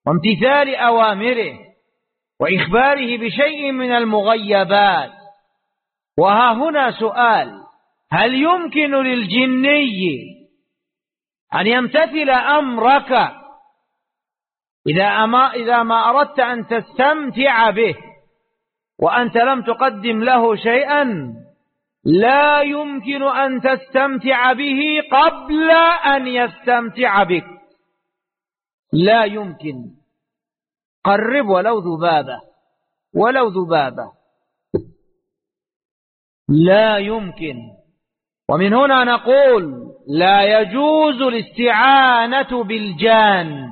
وامتثال أوامره وإخباره بشيء من المغيبات. وها هنا سؤال: هل يمكن للجني أن يمتثل أمرك إذا ما أردت أن تستمتع به وأنت لم تقدم له شيئا؟ لا يمكن أن تستمتع به قبل أن يستمتع بك، لا يمكن. قرب ولو ذبابة، ولو ذبابة، لا يمكن. ومن هنا نقول لا يجوز الاستعانة بالجان.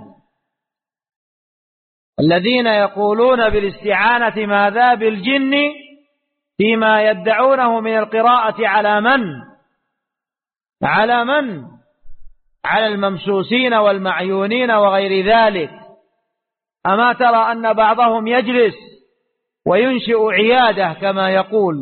الذين يقولون بالاستعانة ماذا؟ بالجن، فيما يدعونه من القراءة على من؟ على الممسوسين والمعيونين وغير ذلك. أما ترى أن بعضهم يجلس وينشئ عيادة كما يقول،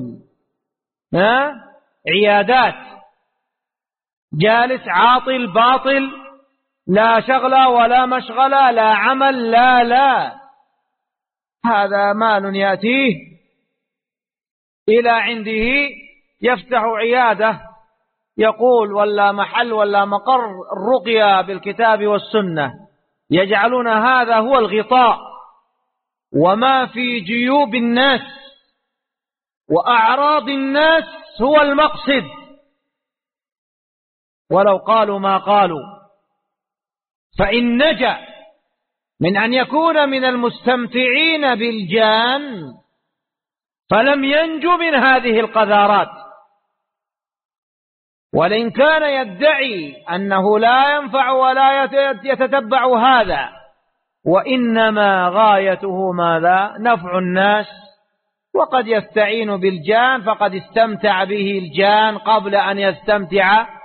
عيادات، جالس عاطل باطل، لا شغل ولا مشغل، لا عمل، لا، هذا مال يأتيه إلى عنده يفتح عيادة، يقول ولا محل ولا مقر الرقية بالكتاب والسنة، يجعلون هذا هو الغطاء، وما في جيوب الناس وأعراض الناس هو المقصد، ولو قالوا ما قالوا. فإن نجا من أن يكون من المستمتعين بالجان فلم ينجو من هذه القذارات. ولئن كان يدعي أنه لا ينفع ولا يتتبع هذا، وإنما غايته ماذا؟ نفع الناس، وقد يستعين بالجان فقد استمتع به الجان قبل أن يستمتع